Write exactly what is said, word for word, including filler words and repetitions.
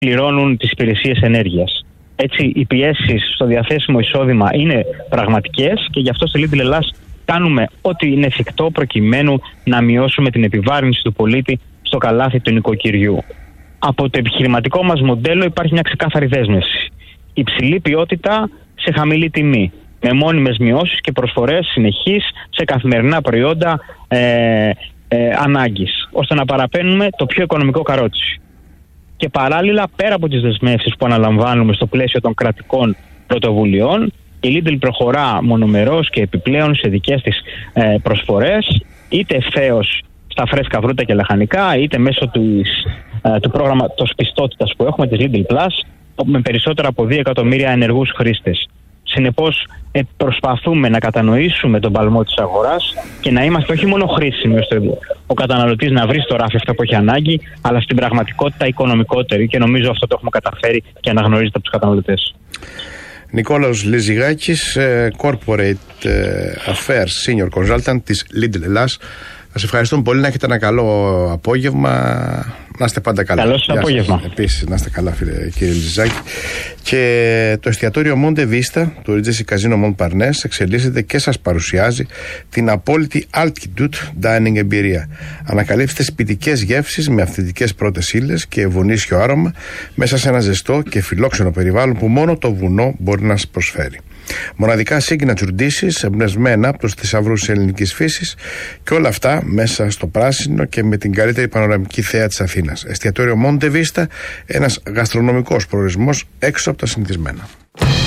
πληρώνουν τις υπηρεσίες ενέργειας. Έτσι, οι πιέσεις στο διαθέσιμο εισόδημα είναι πραγματικές και γι' αυτό στη Lidl Ελλάς κάνουμε ό,τι είναι εφικτό προκειμένου να μειώσουμε την επιβάρυνση του πολίτη στο καλάθι του νοικοκυριού. Από το επιχειρηματικό μας μοντέλο υπάρχει μια ξεκάθαρη δέσμευση. Υψηλή ποιότητα σε χαμηλή τιμή, με μόνιμες μειώσεις και προσφορές συνεχείς σε καθημερινά προϊόντα ε, ε, ανάγκης, ώστε να παραπαίνουμε το πιο οικονομικό καρότσι. Και παράλληλα, πέρα από τις δεσμεύσεις που αναλαμβάνουμε στο πλαίσιο των κρατικών πρωτοβουλειών, η Lidl προχωρά μονομερώς και επιπλέον σε δικές της ε, προσφορές, είτε ευθέως στα φρέσκα βρούτα και λαχανικά, είτε μέσω του, ε, του πρόγραμματος πιστότητας που έχουμε, της Lidl Plus, με περισσότερα από δύο εκατομμύρια ενεργούς χρήστες. Συνεπώς, ε, προσπαθούμε να κατανοήσουμε τον παλμό της αγοράς και να είμαστε όχι μόνο χρήσιμοι ώστε ο καταναλωτής να βρει στο ράφι αυτό που έχει ανάγκη, αλλά στην πραγματικότητα οικονομικότερη, και νομίζω αυτό το έχουμε καταφέρει και αναγνωρίζεται από τους καταναλωτές. Νικόλαος Λιζιγάκης, Corporate Affairs Senior Consultant της Lidl Ελλάς. Σας ευχαριστούμε πολύ, να έχετε ένα καλό απόγευμα. Να είστε πάντα καλά. Καλό σας απόγευμα. Επίσης, να είστε καλά, φίλε, κύριε Λιζάκη. Και το εστιατόριο Monte Vista του Regency Casino Montparnasse εξελίσσεται και σας παρουσιάζει την απόλυτη Altitude Dining εμπειρία. Ανακαλύψτε σπιτικές γεύσεις με αυθεντικές πρώτες ύλες και ευωνίσιο άρωμα μέσα σε ένα ζεστό και φιλόξενο περιβάλλον που μόνο το βουνό μπορεί να σας προσφέρει. Μοναδικά signature dishes εμπνευσμένα από τους θησαυρούς της ελληνικής φύσης, και όλα αυτά μέσα στο πράσινο και με την καλύτερη πανοραμική θέα της Αθήνας. Εστιατόριο Monte Vista, ένας γαστρονομικός προορισμός έξω από τα συνηθισμένα.